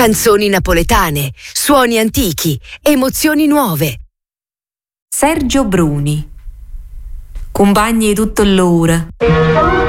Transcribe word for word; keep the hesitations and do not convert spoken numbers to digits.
Canzoni napoletane, suoni antichi, emozioni nuove. Sergio Bruni. Compagni di tutto l'ora.